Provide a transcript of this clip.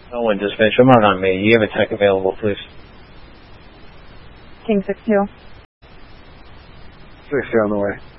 No one dispatch. I'm not on me. You have a tech available, please. King 6-2. 60 on the way.